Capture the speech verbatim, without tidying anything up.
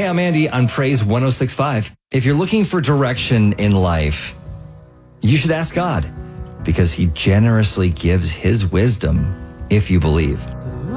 I'm Andy on Praise one oh six point five. If you're looking for direction in life, you should ask God, because he generously gives his wisdom if you believe.